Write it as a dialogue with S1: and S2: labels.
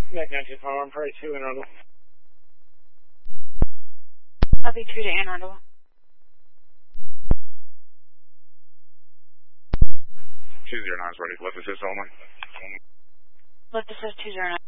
S1: Mac 19 Farm, Prairie 2 in Arundel.
S2: LV2 to Anne Arundel.
S3: 209 is ready. Left assist only.
S2: Left assist 209.